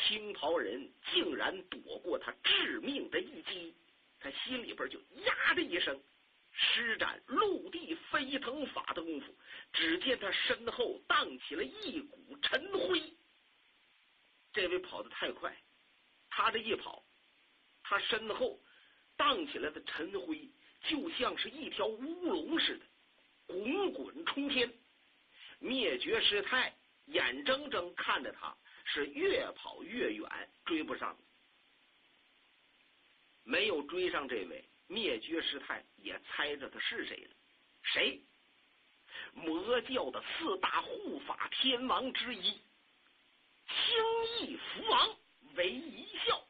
青袍人竟然躲过他致命的一击，他心里边就呀的一声，施展陆地飞腾法的功夫，只见他身后荡起了一股尘灰。这位跑得太快，他这一跑，他身后荡起来的尘灰就像是一条乌龙似的滚滚冲天。灭绝师太眼睁睁看着他是越跑越远，追不上。没有追上这位，灭绝师太也猜着他是谁了。谁？魔教的4大护法天王之一，轻易福王韦一笑。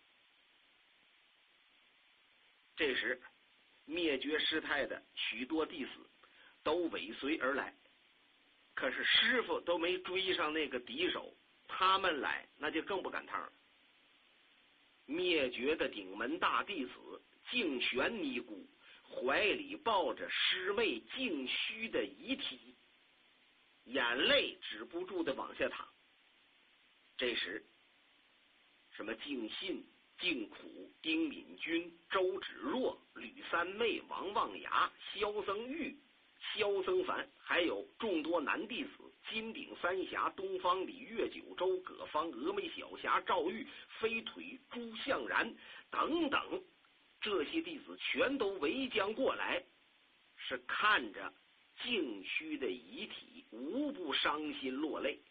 这时灭绝师太的许多弟子都尾随而来，可是师傅都没追上那个敌手，他们来那就更不赶趟了。灭绝的顶门大弟子净玄尼姑怀里抱着师妹净虚的遗体，眼泪止不住的往下淌。这时什么净信、净苦、丁敏君、周芷若、吕三妹、王望牙、萧僧玉、萧僧凡，还有众多男弟子金顶三侠、东方李、岳九州、葛方、峨眉小侠赵玉、飞腿朱向然等等，这些弟子全都围将过来，是看着净虚的遗体无不伤心落泪。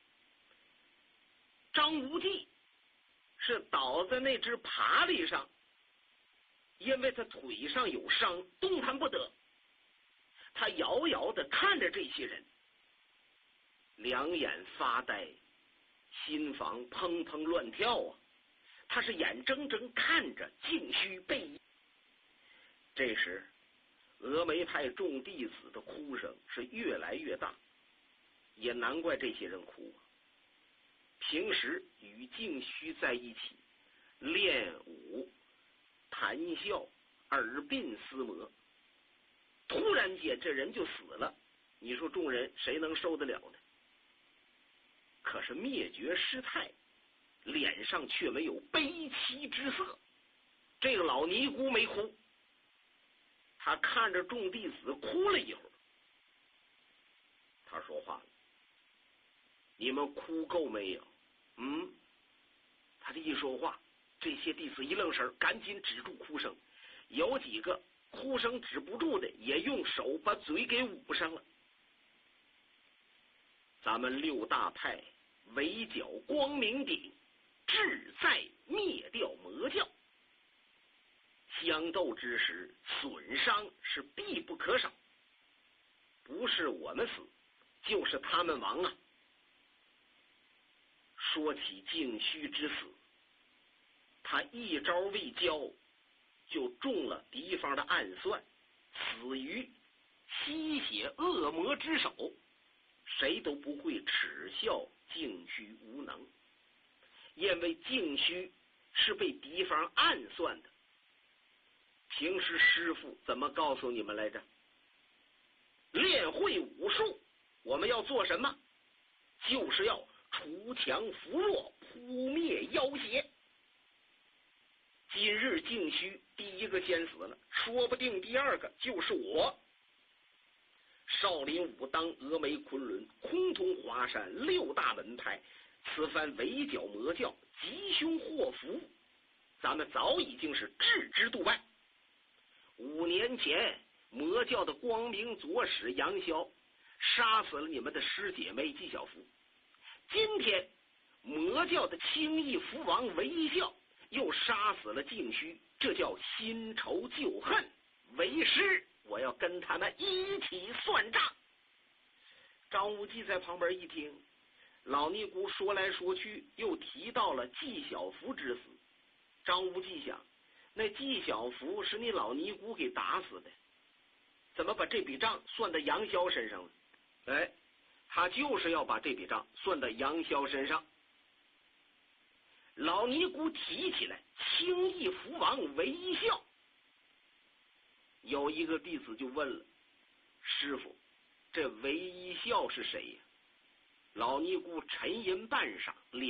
张无忌是倒在那只爬犁上，因为他腿上有伤，动弹不得。他遥遥地看着这些人，两眼发呆，心房砰砰乱跳啊！他是眼睁睁看着净虚被。这时峨眉派众弟子的哭声是越来越大，也难怪这些人哭啊。平时与净虚在一起练武谈笑，耳鬓厮磨，突然间这人就死了，你说众人谁能受得了呢？可是灭绝师太脸上却没有悲戚之色。这个老尼姑没哭，他看着众弟子哭了一会儿，他说话了：你们哭够没有？他这一说话，这些弟子一愣神，赶紧止住哭声，有几个哭声止不住的也用手把嘴给捂上了。咱们6大派围剿光明顶，志在灭掉魔教，相斗之时损伤是必不可少，不是我们死就是他们亡啊。说起净虚之死，他一招未交就中了敌方的暗算，死于吸血恶魔之手，谁都不会耻笑净虚无能，因为净虚是被敌方暗算的。平时师父怎么告诉你们来着？练会武术，我们要做什么？就是要除强扶弱，扑灭妖邪。今日净虚第一个先死了，说不定第二个就是我。少林、武当、峨眉、昆仑、崆峒、华山6大门派，此番围剿魔教，吉凶祸福，咱们早已经是置之度外。5年前，魔教的光明左使杨逍杀死了你们的师姐妹纪晓芙，今天魔教的轻易福王韦一笑又杀死了净虚，这叫新仇旧恨。为师我要跟他们一起算账。张无忌在旁边一听，老尼姑说来说去又提到了纪晓芙之死。张无忌想，那纪晓芙是你老尼姑给打死的，怎么把这笔账算到杨逍身上了？他就是要把这笔账算到杨逍身上。老尼姑提起来轻易福王韦一笑，有一个弟子就问了：师傅，这韦一笑是谁呀？老尼姑沉吟半晌，